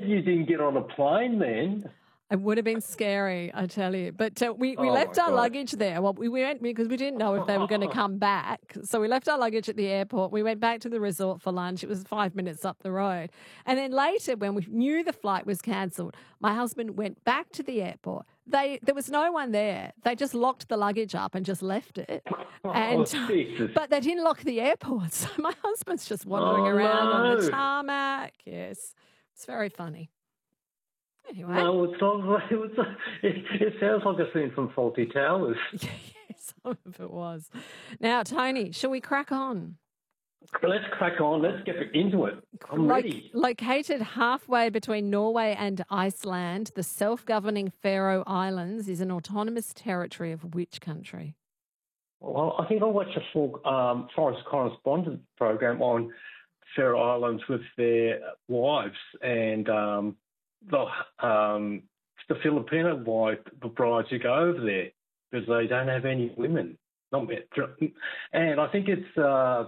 you didn't get on a plane then. It would have been scary, I tell you. But we Oh, left my our God. luggage there. Well, we went because we didn't know if they were going to come back. So we left our luggage at the airport. We went back to the resort for lunch. It was 5 minutes up the road. And then later, when we knew the flight was cancelled, my husband went back to the airport. There was no one there. They just locked the luggage up and just left it. And Jesus. but they didn't lock the airport. So my husband's just wandering around on the tarmac. Yes. It's very funny. Anyway. No, it's not. It sounds like a scene from Fawlty Towers. Yeah, some of it was. Now, Tony, shall we crack on? Let's crack on. Let's get into it. I'm ready. Located halfway between Norway and Iceland, the self-governing Faroe Islands is an autonomous territory of which country? Well, I think I watched a full Forest Correspondent program on Faroe Islands with their wives and the Filipino brides who go over there because they don't have any women. And I think it's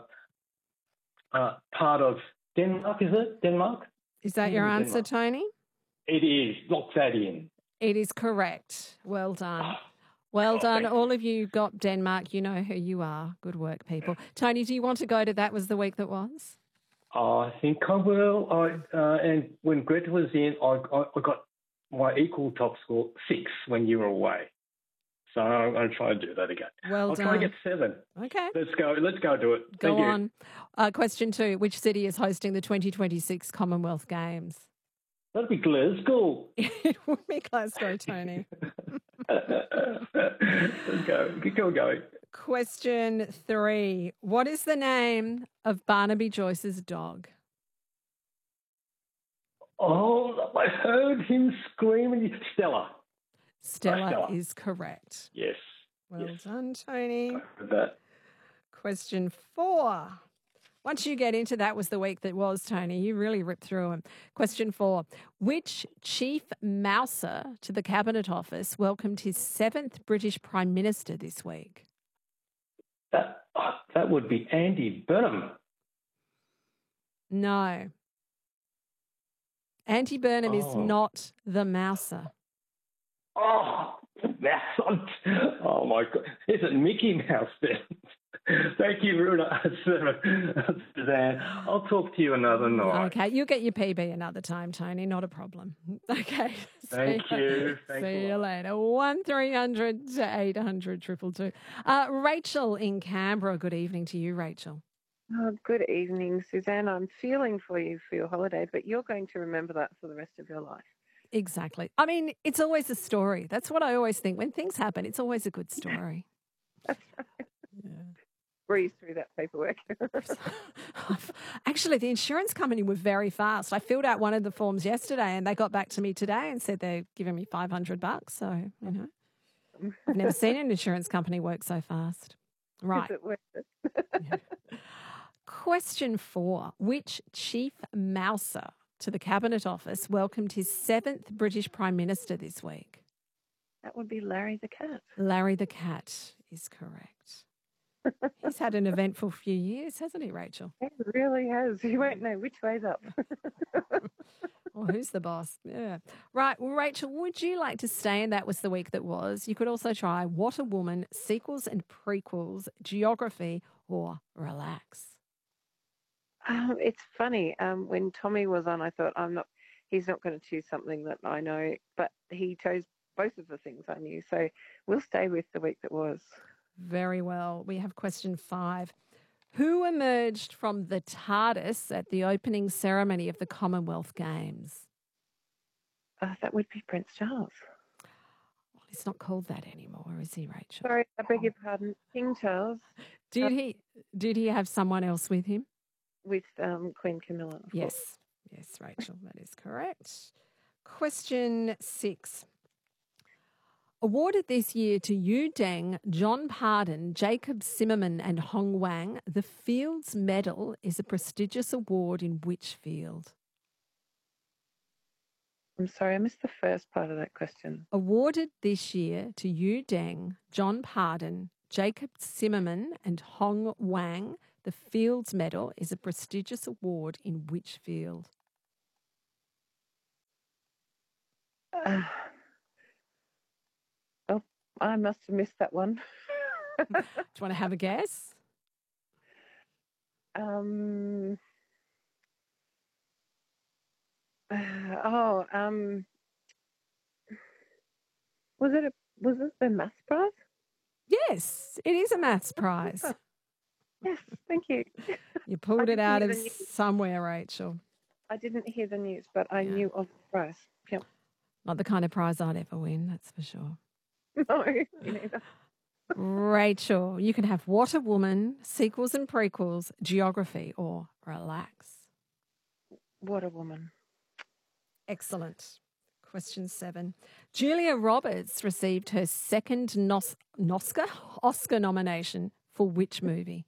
part of Denmark, is it? Denmark? Is that your answer, Tony? It is. Lock that in. It is correct. Well done. Well done. All of you got Denmark. You know who you are. Good work, people. Tony, do you want to go to That Was the Week That Was? I think I will. And when Greta was in, I got my equal top score 6 when you were away. So I'm going to try and do that again. Well done. I'll try to get 7. Okay. Let's go do it. Go on. Question 2. Which city is hosting the 2026 Commonwealth Games? That'd be Glasgow. It would be Glasgow, Tony. Let's go. Keep going. Question 3. What is the name of Barnaby Joyce's dog? Oh, I heard him screaming. Stella. Stella is correct. Yes. Well done, Tony. I heard that. Question 4. Once you get into That Was the Week That Was, Tony, you really ripped through them. Question 4. Which chief mouser to the Cabinet Office welcomed his 7th British Prime Minister this week? That would be Andy Burnham. No. Andy Burnham is not the mouser. Oh, oh my God. Is it Mickey Mouse then? Thank you, Runa. Suzanne. I'll talk to you another night. Okay, you'll get your PB another time, Tony. Not a problem. Okay. Thank you. See you later. 1300 800 222. Rachel in Canberra. Good evening to you, Rachel. Oh, good evening, Suzanne. I'm feeling for you for your holiday, but you're going to remember that for the rest of your life. Exactly. I mean, it's always a story. That's what I always think. When things happen, it's always a good story. That's right. Yeah. Breeze through that paperwork. Actually, the insurance company were very fast. I filled out one of the forms yesterday and they got back to me today and said they're giving me $500. So, you know, I've never seen an insurance company work so fast. Right. Is it worth it? Yeah. Question 4. Which chief mouser to the Cabinet Office welcomed his 7th British Prime Minister this week? That would be Larry the cat. Larry the cat is correct. He's had an eventful few years, hasn't he, Rachel? He really has. You won't know which way's up. Well, who's the boss? Yeah. Right. Well, Rachel, would you like to stay in That Was the Week That Was? You could also try What a Woman, sequels and prequels, geography, or relax. It's funny. When Tommy was on, I thought he's not going to choose something that I know, but he chose both of the things I knew. So we'll stay with The Week That Was. Very well. We have question 5. Who emerged from the TARDIS at the opening ceremony of the Commonwealth Games? That would be Prince Charles. Well, he's not called that anymore, is he, Rachel? Sorry, I beg your pardon. King Charles. Did he have someone else with him? With Queen Camilla. Yes. Yes, Rachel, that is correct. Question 6. Awarded this year to Yu Deng, John Pardon, Jacob Zimmerman and Hong Wang, the Fields Medal is a prestigious award in which field? I'm sorry, I missed the first part of that question. Awarded this year to Yu Deng, John Pardon, Jacob Zimmerman and Hong Wang, the Fields Medal is a prestigious award in which field? Uh, oh, I must have missed that one. Do you want to have a guess? Um, was this the maths prize? Yes, it is a maths prize. Yes, thank you. You pulled it didn't out hear of the news. somewhere, Rachel. I didn't hear the news, but I knew of the prize. Yep. Not the kind of prize I'd ever win, that's for sure. No, me neither. Rachel, you can have What a Woman, sequels and prequels, geography, or relax. What a woman. Excellent. Question 7. Julia Roberts received her second Oscar nomination for which movie?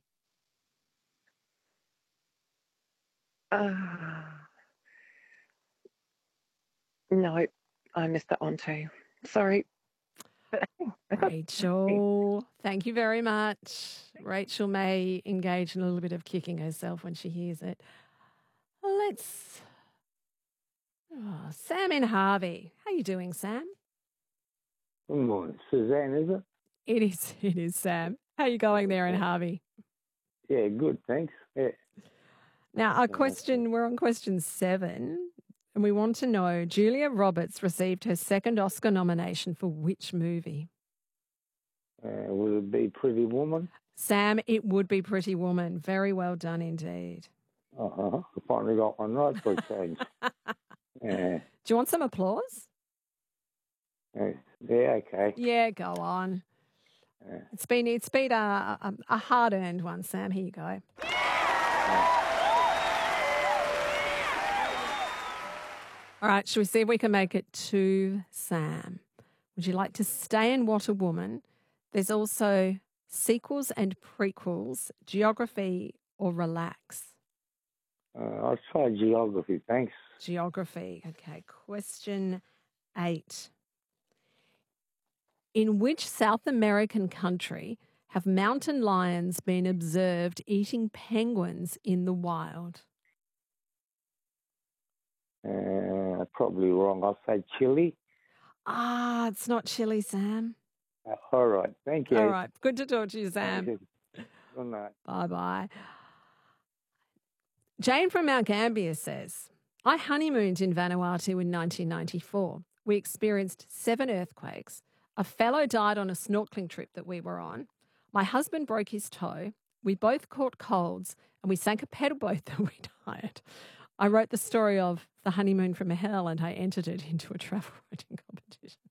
No, I missed that one too. Sorry. Rachel, thank you very much. Rachel may engage in a little bit of kicking herself when she hears it. Sam in Harvey. How you doing, Sam? Good morning. Suzanne, is it? It is, Sam. How you going there in Harvey? Yeah, good, thanks. Yeah. Now, we're on question 7, and we want to know, Julia Roberts received her second Oscar nomination for which movie? Would it be Pretty Woman? Sam, it would be Pretty Woman. Very well done indeed. I finally got one right for a change. Do you want some applause? Yeah, okay. Yeah, go on. It's been a hard-earned one, Sam. Here you go. All right, shall we see if we can make it to Sam? Would you like to stay in What a Woman? There's also sequels and prequels, geography, or relax. I'll try geography, thanks. Geography. Okay, question 8. In which South American country have mountain lions been observed eating penguins in the wild? Probably wrong. I'll say Chile. It's not Chile, Sam. All right, thank you. All right, good to talk to you, Sam. Good night. Bye-bye. Jane from Mount Gambier says, I honeymooned in Vanuatu in 1994. We experienced 7 earthquakes. A fellow died on a snorkeling trip that we were on. My husband broke his toe. We both caught colds and we sank a pedal boat that we hired. I wrote the story of the honeymoon from hell and I entered it into a travel writing competition.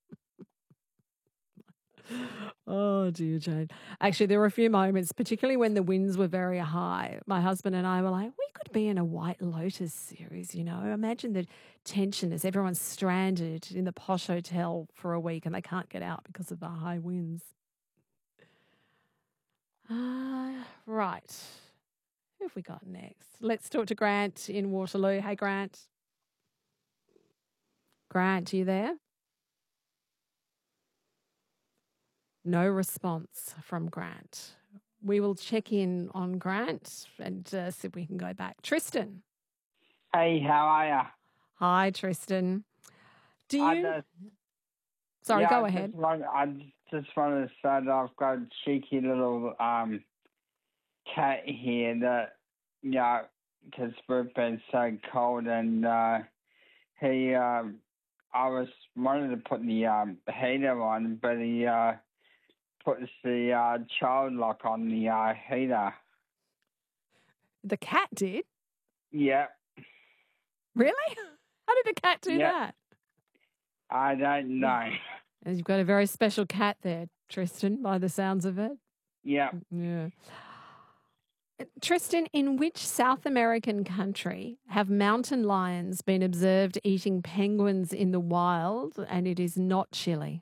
Oh, dear, Jane. Actually, there were a few moments, particularly when the winds were very high. My husband and I were like, we could be in a White Lotus series, you know. Imagine the tension as everyone's stranded in the posh hotel for a week and they can't get out because of the high winds. Right. Who have we got next? Let's talk to Grant in Waterloo. Hey, Grant. Grant, are you there? No response from Grant. We will check in on Grant and see if we can go back. Tristan. Hey, how are you? Hi, Tristan. Sorry, go ahead. I just wanted to say that I've got a cheeky little cat here that, because we've been so cold and I wanted to put the heater on, but he puts the child lock on the heater. The cat did? Yeah. Really? How did the cat do that? I don't know. And you've got a very special cat there, Tristan, by the sounds of it. Yeah. Yeah. Tristan, in which South American country have mountain lions been observed eating penguins in the wild and it is not Chile?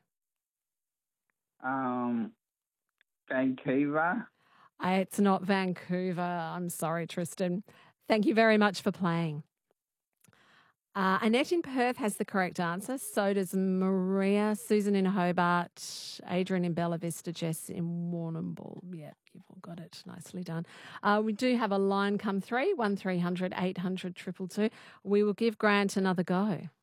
Vancouver. It's not Vancouver. I'm sorry, Tristan. Thank you very much for playing. Annette in Perth has the correct answer. So does Maria, Susan in Hobart, Adrian in Bella Vista, Jess in Warrnambool. Yeah, you've all got it. Nicely done. We do have a line come through, 1300 800 222. We will give Grant another go.